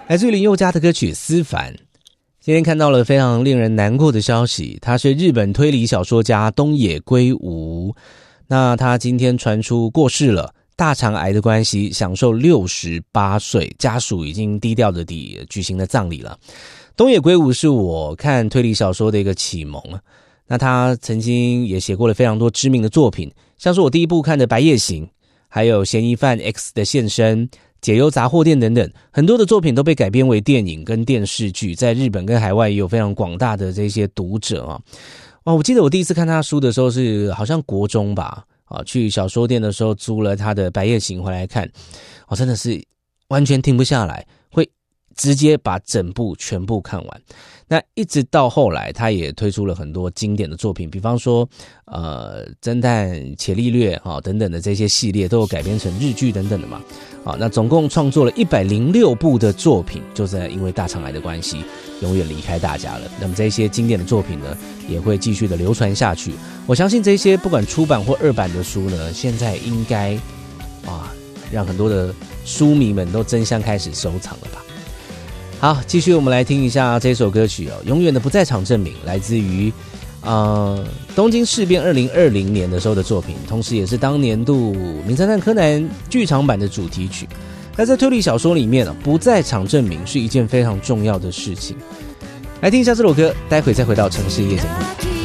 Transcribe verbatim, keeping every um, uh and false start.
来自于林宥嘉的歌曲《思凡》。今天看到了非常令人难过的消息，他是日本推理小说家东野圭吾，那他今天传出过世了，大肠癌的关系，享受六十八岁，家属已经低调的地举行了葬礼了。东野圭吾是我看推理小说的一个启蒙，那他曾经也写过了非常多知名的作品，像是我第一部看的《白夜行》，还有嫌疑犯 X 的现身、解忧杂货店等等，很多的作品都被改编为电影跟电视剧，在日本跟海外也有非常广大的这些读者啊。哇，我记得我第一次看他书的时候是好像国中吧，啊，去小说店的时候租了他的《白夜行》回来看，我真的是完全停不下来，会直接把整部全部看完。那一直到后来，他也推出了很多经典的作品，比方说，呃，侦探伽利略啊等等的这些系列都有改编成日剧等等的嘛。啊，那总共创作了一百零六部的作品，就在因为大肠癌的关系，永远离开大家了。那么这些经典的作品呢，也会继续的流传下去。我相信这些不管出版或二版的书呢，现在应该啊，让很多的书迷们都争相开始收藏了吧。好，继续我们来听一下这首歌曲哦，《永远的不在场证明》，来自于呃东京事变二零二零年的时候的作品，同时也是当年度《名侦探柯南》剧场版的主题曲。那在推理小说里面，不在场证明是一件非常重要的事情。来听一下这首歌，待会再回到城市夜节目。